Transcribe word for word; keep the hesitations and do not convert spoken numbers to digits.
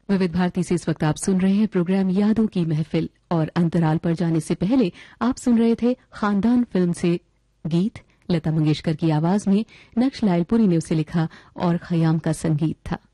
विविध भारती से इस वक्त आप सुन रहे हैं प्रोग्राम यादों की महफिल, और अंतराल पर जाने से पहले आप सुन रहे थे खानदान फिल्म से गीत। लता मंगेशकर की आवाज में नक्श लालपुरी ने उसे लिखा और खयाम का संगीत था।